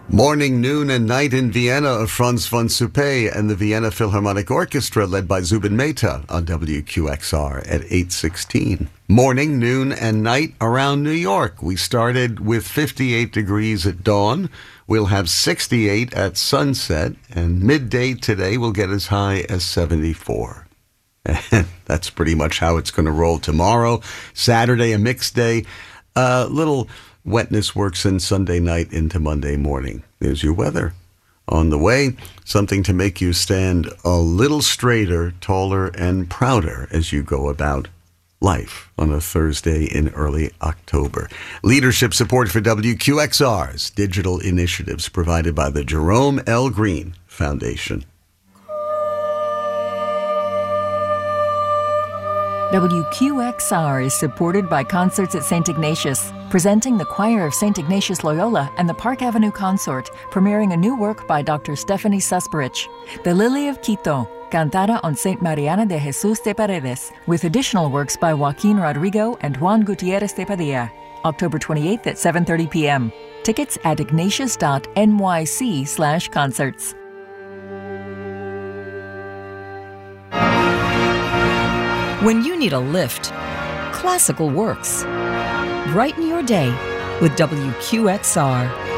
Morning, noon, and night in Vienna of Franz von Suppé and the Vienna Philharmonic Orchestra led by Zubin Mehta on WQXR at 8:16. Morning, noon, and night around New York. We started with 58 degrees at dawn. We'll have 68 at sunset, and midday today will get as high as 74. And that's pretty much how it's going to roll tomorrow. Saturday, a mixed day. Little wetness works in Sunday night into Monday morning. There's your weather. On the way, something to make you stand a little straighter, taller, and prouder as you go about life on a Thursday in early October. Leadership support for WQXR's digital initiatives provided by the Jerome L. Green Foundation. WQXR is supported by Concerts at St. Ignatius, presenting the Choir of St. Ignatius Loyola and the Park Avenue Consort, premiering a new work by Dr. Stephanie Susperich, The Lily of Quito, Cantada on St. Mariana de Jesus de Paredes, with additional works by Joaquin Rodrigo and Juan Gutierrez de Padilla, October 28th at 7:30 p.m. Tickets at ignatius.nyc/concerts. When you need a lift, classical works. Brighten your day with WQXR.